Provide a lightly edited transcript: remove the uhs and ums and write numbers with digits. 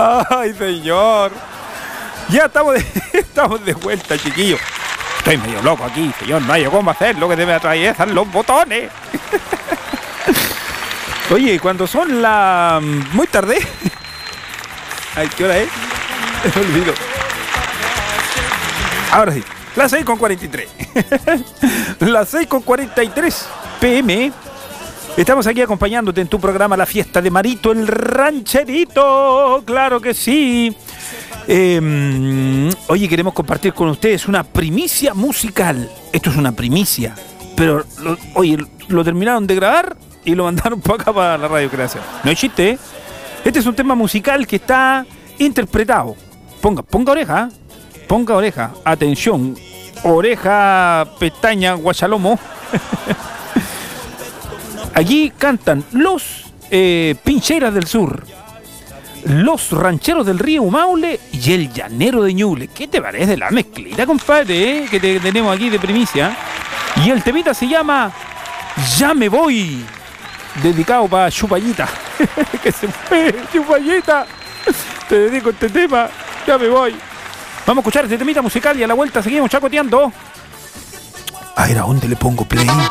Ay, señor. Ya estamos de vuelta, chiquillos. Estoy medio loco aquí, señor. No hay cómo hacer lo que debe atravesar los botones. Oye, cuando son muy tarde. Ay, ¿qué hora es? Me olvido. Ahora sí, las 6:43. Las 6:43 PM. Estamos aquí acompañándote en tu programa La Fiesta de Marito, el rancherito. Claro que sí. Oye, queremos compartir con ustedes una primicia musical. Esto es una primicia. Pero, lo terminaron de grabar y lo mandaron para acá, para la Radio Creación. No es chiste, ¿eh? Este es un tema musical que está interpretado. Ponga oreja. Ponga oreja. Atención. Oreja, pestaña, guachalomo. Allí cantan los Pincheras del Sur, los Rancheros del Río Maule y el Llanero de Ñuble. ¿Qué te parece la mezclita, compadre, que tenemos aquí de primicia? Y el temita se llama Ya me voy, dedicado para Chupayita. Que se fue, Chupayita. Te dedico este tema, ya me voy. Vamos a escuchar este temita musical y a la vuelta seguimos chacoteando. A ver, ¿a dónde le pongo play?